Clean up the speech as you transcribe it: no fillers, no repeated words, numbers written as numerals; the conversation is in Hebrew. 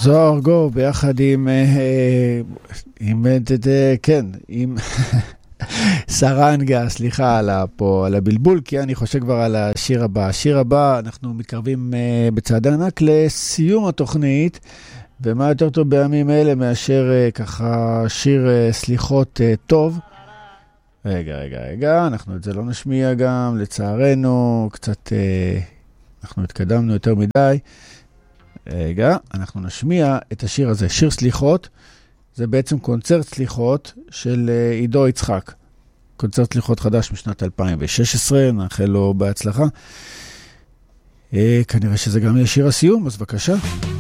זוהר גו ביחד עם סרנגה, סליחה על הבלבול, כי אני חושב כבר על השיר הבא. השיר הבא, אנחנו מתקרבים בצעדי ענק לסיום התוכנית, ומה יותר טוב בימים אלה מאשר ככה שיר סליחות טוב. רגע, אנחנו את זה לא נשמיע גם, לצערנו, קצת אנחנו התקדמנו יותר מדי. רגע, אנחנו נשמיע את השיר הזה, שיר סליחות. זה בעצם קונצרט סליחות של עידו יצחק. קונצרט סליחות חדש משנת 2016, נאחל לו בהצלחה. כנראה שזה גם יהיה שיר הסיום, אז בבקשה.